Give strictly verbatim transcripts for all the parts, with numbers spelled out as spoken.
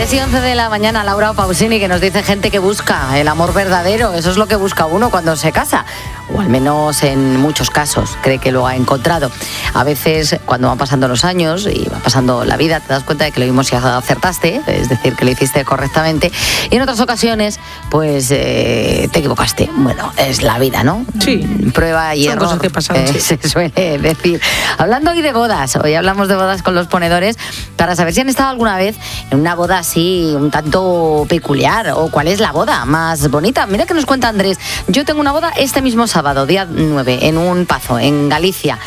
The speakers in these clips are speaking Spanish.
diez y once de la mañana, Laura Pausini, que nos dice gente que busca el amor verdadero. Eso es lo que busca uno cuando se casa, o al menos en muchos casos cree que lo ha encontrado. A veces, cuando van pasando los años y va pasando la vida, te das cuenta de que lo mismo si acertaste, es decir, que lo hiciste correctamente, y en otras ocasiones pues eh, te equivocaste. Bueno, es la vida, ¿no? Sí. Prueba y Son error, cosas que pasan, eh, sí. se suele decir. Hablando hoy de bodas, hoy hablamos de bodas con los ponedores para saber si han estado alguna vez en una boda así un tanto peculiar, o cuál es la boda más bonita. Mira que nos cuenta Andrés. Yo tengo una boda este mismo sábado, día nueve, en un Pazo, en Galicia.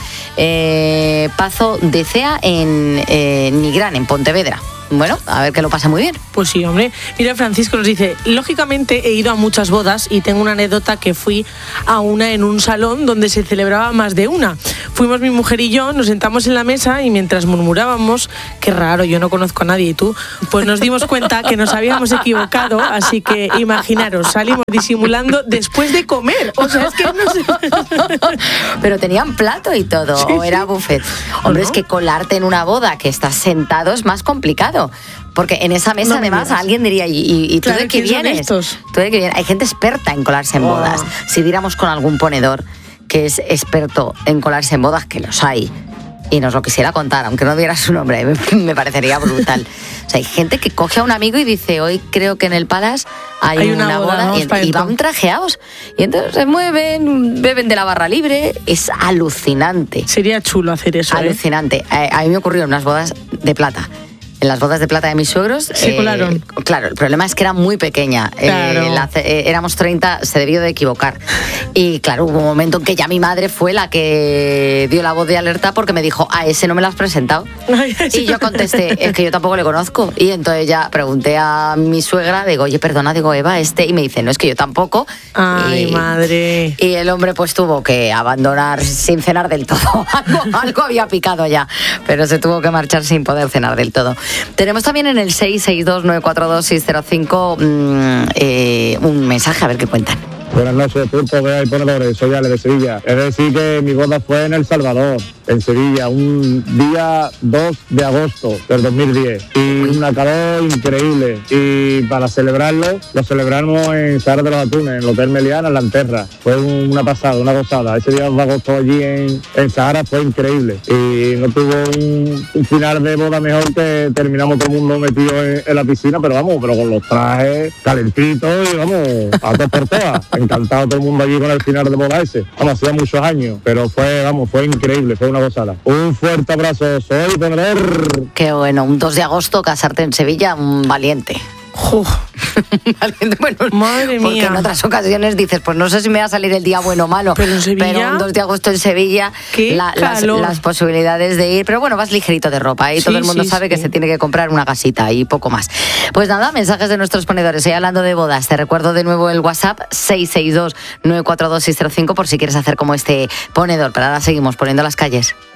Eh, Pazo de Cea en eh, Nigrán, en Pontevedra. Bueno, a ver que lo pasa muy bien. Pues sí, hombre. Mira, Francisco nos dice, lógicamente he ido a muchas bodas y tengo una anécdota que fui a una en un salón donde se celebraba más de una. Fuimos mi mujer y yo, nos sentamos en la mesa y mientras murmurábamos, qué raro, yo no conozco a nadie y tú, pues nos dimos cuenta que nos habíamos equivocado, así que imaginaros, salimos disimulando después de comer. O sea, es que no sé. Pero tenían plato y todo, Sí, o era sí. buffet. Hombre, ¿No? es que colarte en una boda que estás sentado es más complicado. Porque en esa mesa, No me además, digas. alguien diría, ¿y, y, y tú Claro, de qué ¿quién son vienes? estos? ¿Tú de qué vienes? Hay gente experta en colarse en Oh. bodas. Si diéramos con algún ponedor que es experto en colarse en bodas, que los hay, y nos lo quisiera contar, aunque no diera su nombre, me, me parecería brutal. O sea, hay gente que coge a un amigo y dice, hoy creo que en el Palace hay, Hay una una, boda, boda, vamos y, para y dentro. van trajeados. Y entonces se mueven, beben de la barra libre. Es alucinante. Sería chulo hacer eso, ¿eh? Alucinante. Eh, a mí me ocurrió en unas bodas de plata. En las bodas de plata de mis suegros. Se colaron. Claro, el problema es que era muy pequeña. Claro. Eh, la- eh, éramos treinta, se debió de equivocar. Y claro, hubo un momento en que ya mi madre fue la que dio la voz de alerta porque me dijo, a ese no me lo has presentado. Ay, ay, Y yo contesté, es que yo tampoco le conozco. Y entonces ya pregunté a mi suegra, digo, oye, perdona, digo, Eva, este. Y me dice, no, es que yo tampoco. Ay, y, madre. Y el hombre pues tuvo que abandonar sin cenar del todo. algo, algo había picado ya, pero se tuvo que marchar sin poder cenar del todo. Tenemos también en el seis seis dos nueve cuatro dos seis cero cinco mmm, eh, un mensaje, a ver qué cuentan. Buenas noches, Pulpo, Bea y Ponedores, soy Ale de Sevilla. Es decir que mi boda fue en El Salvador, en Sevilla, un día dos de agosto del dos mil diez. Y una calor increíble. Y para celebrarlo, lo celebramos en Sahara de los Atunes, en el Hotel Meliana, en La Anterra. Fue un- una pasada, una gozada. Ese día dos de agosto allí en, en Sahara fue increíble. Y no tuvo un, un final de boda mejor que terminamos todo el mundo metido en, en la piscina, pero vamos, pero con los trajes calentitos y vamos, a todas por todas. Encantado todo el mundo allí con el final de boda ese. Vamos, hacía muchos años, pero fue, vamos, fue increíble, fue una gozada. Un fuerte abrazo, soy Ponedor. Qué bueno, un dos de agosto casarte en Sevilla, un valiente. Jo, Valiente, bueno, Madre porque mía. en otras ocasiones dices, pues no sé si me va a salir el día bueno o malo, Pero en Sevilla, pero un dos de agosto en Sevilla, qué la- las, calor. las posibilidades de ir, pero bueno, vas ligerito de ropa y Sí, todo el mundo sí, sabe sí. que se tiene que comprar una gasita y poco más. Pues nada, mensajes de nuestros ponedores. Hoy hablando de bodas, te recuerdo de nuevo el WhatsApp seis seis dos nueve cuatro dos seis cero cinco por si quieres hacer como este ponedor, pero ahora seguimos poniendo las calles.